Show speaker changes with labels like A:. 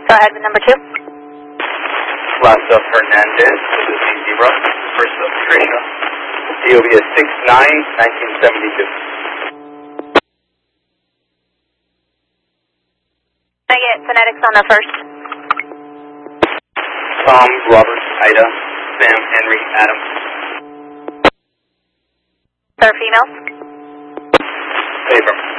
A: Go ahead with number 2.
B: Last of Hernandez, Suzuki Zebra. First of Trisha. DOB is 6/9/1972.
A: Can I get phonetics on the first?
B: Tom, Robert, Ida, Sam, Henry, Adam.
A: Third females?
B: Abram.